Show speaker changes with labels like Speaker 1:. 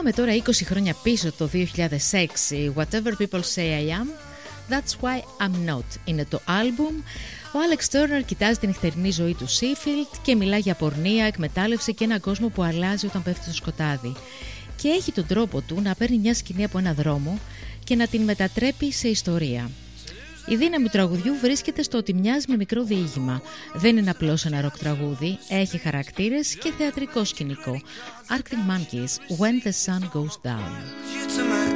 Speaker 1: Πάμε τώρα 20 χρόνια πίσω, το 2006. Whatever people say I am, that's why I'm not είναι το άλμπουμ. Ο Άλεξ Τέρνερ κοιτάζει την νυχτερινή ζωή του Σίφιλντ και μιλά για πορνεία, εκμετάλλευση και έναν κόσμο που αλλάζει όταν πέφτει στο σκοτάδι. Και έχει τον τρόπο του να παίρνει μια σκηνή από ένα δρόμο και να την μετατρέπει σε ιστορία. Η δύναμη του τραγουδιού βρίσκεται στο ότι μοιάζει με μικρό διήγημα. Δεν είναι απλώς ένα ροκ τραγούδι, έχει χαρακτήρες και θεατρικό σκηνικό. Arctic Monkeys, When the Sun Goes Down.